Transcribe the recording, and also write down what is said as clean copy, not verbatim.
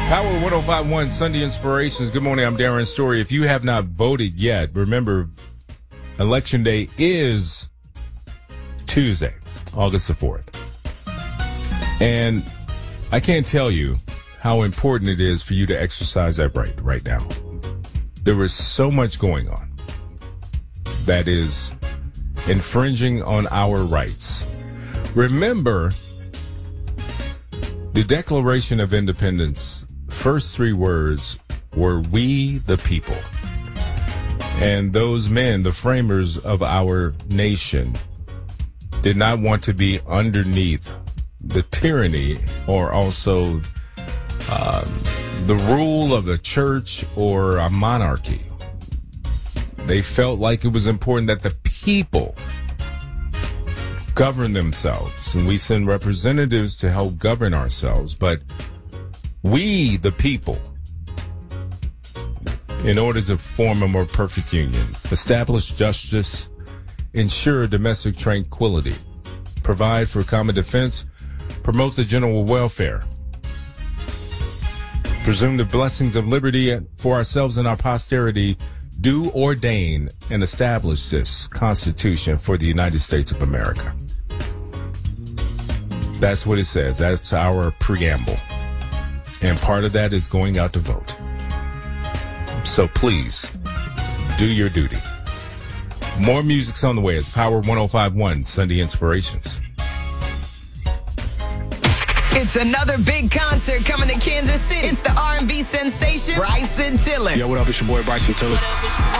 Power 105.1 Sunday Inspirations. Good morning. I'm Darren Story. If you have not voted yet, remember, Election Day is Tuesday, August the 4th. And I can't tell you how important it is for you to exercise that right now. There is so much going on that is infringing on our rights. Remember, the Declaration of Independence, first three words were "We the people." And those men, the framers of our nation, did not want to be underneath the tyranny or also the rule of a church or a monarchy. They felt like it was important that the people govern themselves, and we send representatives to help govern ourselves, but we, the people, in order to form a more perfect union, establish justice, ensure domestic tranquility, provide for common defense, promote the general welfare, presume the blessings of liberty for ourselves and our posterity, do ordain and establish this Constitution for the United States of America. That's what it says. That's our preamble. And part of that is going out to vote. So please, do your duty. More music's on the way. It's Power 105.1 Sunday Inspirations. It's another big concert coming to Kansas City. It's the R&B sensation, Bryson Tiller. Yo, what up? It's your boy, Bryson Tiller.